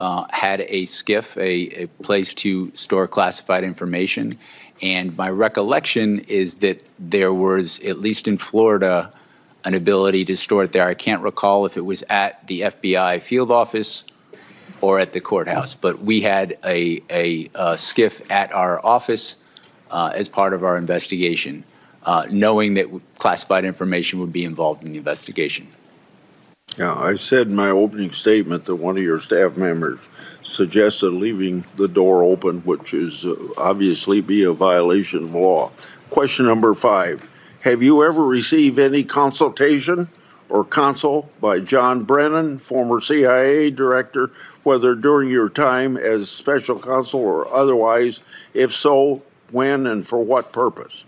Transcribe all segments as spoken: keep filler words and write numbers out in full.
uh, had a SCIF, a, a place to store classified information. And my recollection is that there was, at least in Florida, an ability to store it there. I can't recall if it was at the F B I field office or at the courthouse, but we had a, a, a SCIF at our office uh, as part of our investigation, uh, knowing that classified information would be involved in the investigation. Yeah, I said in my opening statement that one of your staff members suggested leaving the door open, which is uh, obviously be a violation of law. Question number five, have you ever received any consultation or counsel by John Brennan, former C I A director, whether during your time as special counsel or otherwise? If so, when and for what purpose?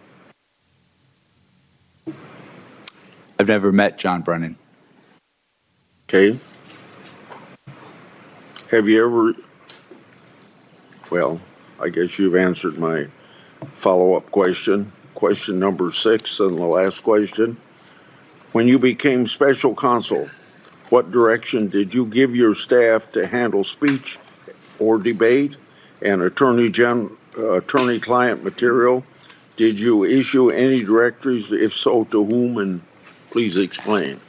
I've never met John Brennan. Okay. Have you ever, well, I guess you've answered my follow-up question. Question number six and the last question. When you became special counsel, what direction did you give your staff to handle speech or debate and attorney gen, uh, attorney-client material? Did you issue any directories? If so, to whom? And please explain.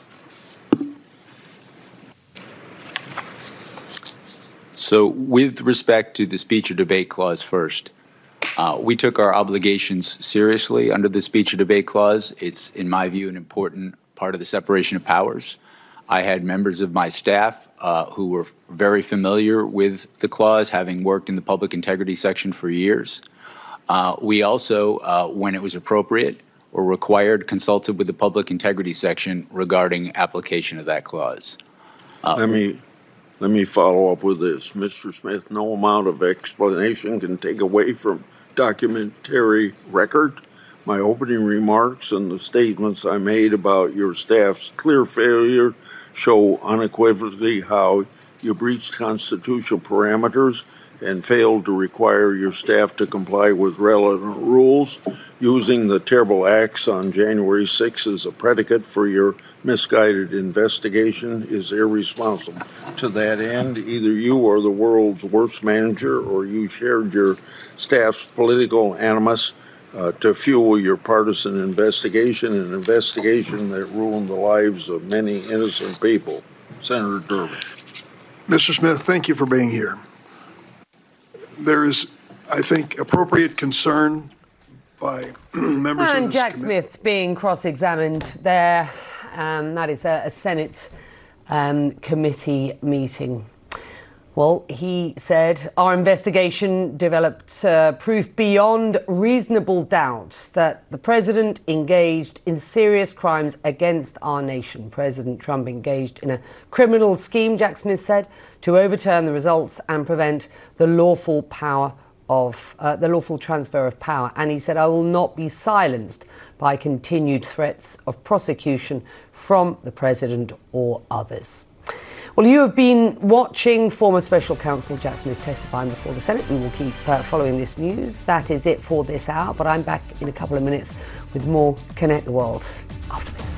So with respect to the speech or debate clause first, uh, we took our obligations seriously under the speech or debate clause. It's, in my view, an important part of the separation of powers. I had members of my staff uh, who were very familiar with the clause, having worked in the public integrity section for years. Uh, we also, uh, when it was appropriate or required, consulted with the public integrity section regarding application of that clause. Uh, Let me Let me follow up with this. Mister Smith, no amount of explanation can take away from documentary record. My opening remarks and the statements I made about your staff's clear failure show unequivocally how you breached constitutional parameters and failed to require your staff to comply with relevant rules. Using the terrible acts on January sixth as a predicate for your misguided investigation is irresponsible. To that end, either you are the world's worst manager or you shared your staff's political animus uh, to fuel your partisan investigation, an investigation that ruined the lives of many innocent people. Senator Durbin. Mister Smith, thank you for being here. There is, I think, appropriate concern by members and of this Jack committee. Smith being cross-examined there. Um, that is a, a Senate um, committee meeting. Well, he said, our investigation developed uh, proof beyond reasonable doubt that the president engaged in serious crimes against our nation. President Trump engaged in a criminal scheme, Jack Smith said, to overturn the results and prevent the lawful power of uh, the lawful transfer of power. And he said, I will not be silenced by continued threats of prosecution from the president or others. Well, you have been watching former Special Counsel Jack Smith testifying before the Senate. We will keep uh, following this news. That is it for this hour, but I'm back in a couple of minutes with more Connect the World after this.